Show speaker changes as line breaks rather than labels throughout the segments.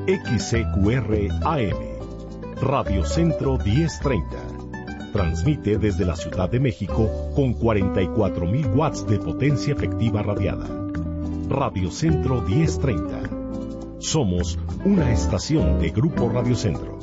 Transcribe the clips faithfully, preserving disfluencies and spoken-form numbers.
X C Q R A M, Radio Centro diez treinta. Transmite desde la Ciudad de México con cuarenta y cuatro mil watts de potencia efectiva radiada. Radio Centro diez treinta. Somos una estación de Grupo Radio Centro.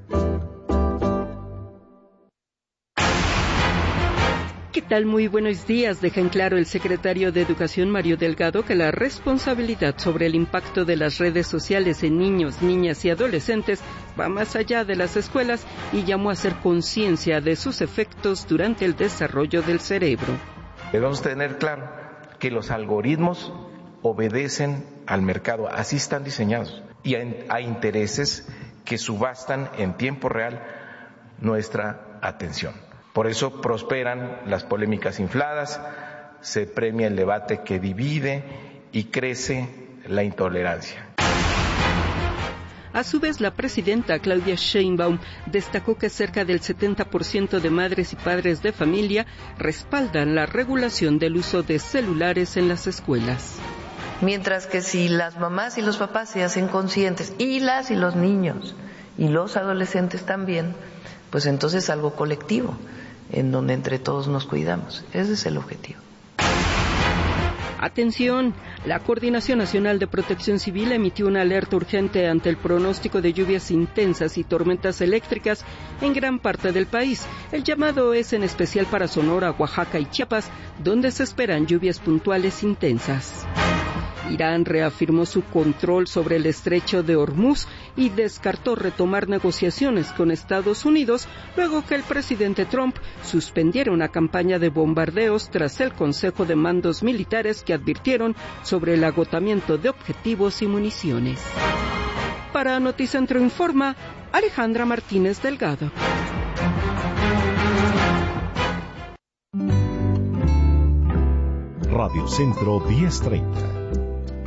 ¿Qué tal? Muy buenos días. Deja en claro el secretario de Educación, Mario Delgado, que la responsabilidad sobre el impacto de las redes sociales en niños, niñas y adolescentes va más allá de las escuelas y llamó a hacer conciencia de sus efectos durante el desarrollo del cerebro.
Debemos tener claro que los algoritmos obedecen al mercado, así están diseñados, y hay intereses que subastan en tiempo real nuestra atención. Por eso prosperan las polémicas infladas, se premia el debate que divide y crece la intolerancia.
A su vez, la presidenta Claudia Sheinbaum destacó que cerca del setenta por ciento de madres y padres de familia respaldan la regulación del uso de celulares en las escuelas.
Mientras que si las mamás y los papás se hacen conscientes, y las y los niños, y los adolescentes también, pues entonces es algo colectivo, en donde entre todos nos cuidamos. Ese es el objetivo.
Atención, la Coordinación Nacional de Protección Civil emitió una alerta urgente ante el pronóstico de lluvias intensas y tormentas eléctricas en gran parte del país. El llamado es en especial para Sonora, Oaxaca y Chiapas, donde se esperan lluvias puntuales intensas. Irán reafirmó su control sobre el estrecho de Hormuz y descartó retomar negociaciones con Estados Unidos luego que el presidente Trump suspendiera una campaña de bombardeos tras el Consejo de Mandos Militares que advirtieron sobre el agotamiento de objetivos y municiones. Para Noticentro Informa, Alejandra Martínez Delgado.
Radio Centro diez treinta.